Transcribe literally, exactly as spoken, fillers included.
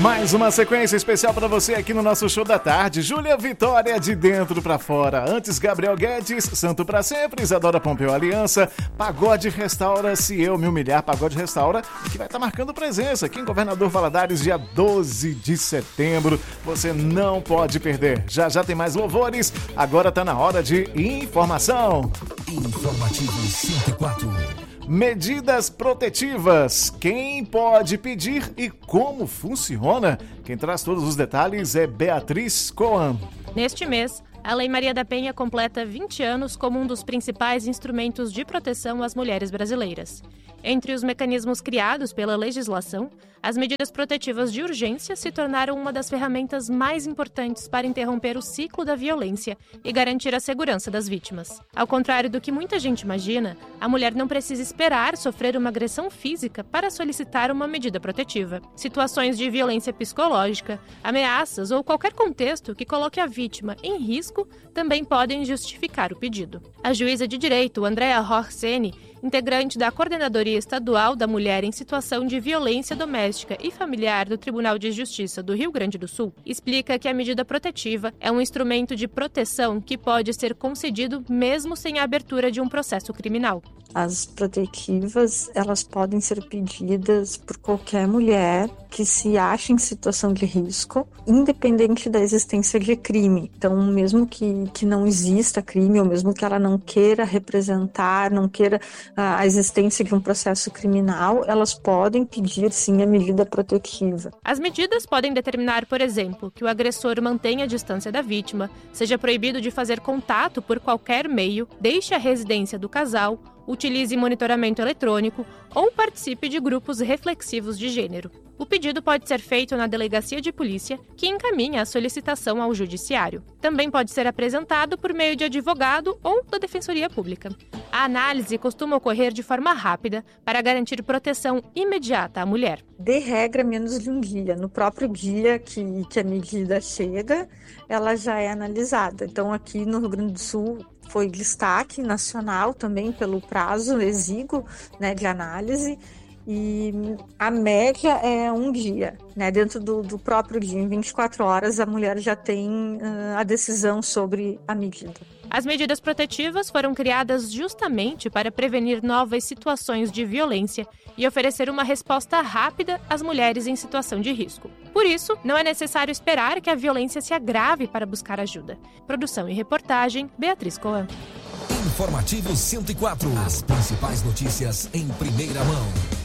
Mais uma sequência especial para você aqui no nosso show da tarde. Júlia Vitória, de dentro pra fora. Antes, Gabriel Guedes, Santo pra sempre. Isadora Pompeu Aliança. Pagode Restaura, Se Eu Me Humilhar. Pagode Restaura, que vai estar tá marcando presença aqui em Governador Valadares, dia doze de setembro. Você não pode perder. Já já tem mais louvores. Agora tá na hora de informação. Informativo cento e quatro. Medidas protetivas. Quem pode pedir e como funciona? Quem traz todos os detalhes é Beatriz Coan. Neste mês, a Lei Maria da Penha completa vinte anos como um dos principais instrumentos de proteção às mulheres brasileiras. Entre os mecanismos criados pela legislação, as medidas protetivas de urgência se tornaram uma das ferramentas mais importantes para interromper o ciclo da violência e garantir a segurança das vítimas. Ao contrário do que muita gente imagina, a mulher não precisa esperar sofrer uma agressão física para solicitar uma medida protetiva. Situações de violência psicológica, ameaças ou qualquer contexto que coloque a vítima em risco também podem justificar o pedido. A juíza de direito, Andréa Rorseni, integrante da Coordenadoria Estadual da Mulher em Situação de Violência Doméstica e Familiar do Tribunal de Justiça do Rio Grande do Sul, explica que a medida protetiva é um instrumento de proteção que pode ser concedido mesmo sem a abertura de um processo criminal. As protetivas, elas podem ser pedidas por qualquer mulher que se ache em situação de risco, independente da existência de crime. Então, mesmo que, que não exista crime, ou mesmo que ela não queira representar, não queira a, a existência de um processo criminal, elas podem pedir, sim, a medida protetiva. As medidas podem determinar, por exemplo, que o agressor mantenha a distância da vítima, seja proibido de fazer contato por qualquer meio, deixe a residência do casal, utilize monitoramento eletrônico ou participe de grupos reflexivos de gênero. O pedido pode ser feito na delegacia de polícia, que encaminha a solicitação ao judiciário. Também pode ser apresentado por meio de advogado ou da Defensoria Pública. A análise costuma ocorrer de forma rápida para garantir proteção imediata à mulher. De regra, menos de um dia. No próprio dia que, que a medida chega, ela já é analisada. Então, aqui no Rio Grande do Sul, foi destaque nacional também pelo prazo exíguo, né, de análise, e a média é um dia, né, dentro do, do próprio dia, em vinte e quatro horas a mulher já tem uh, a decisão sobre a medida. As medidas protetivas foram criadas justamente para prevenir novas situações de violência e oferecer uma resposta rápida às mulheres em situação de risco. Por isso, não é necessário esperar que a violência se agrave para buscar ajuda. Produção e reportagem, Beatriz Coan. Informativo cento e quatro. As principais notícias em primeira mão.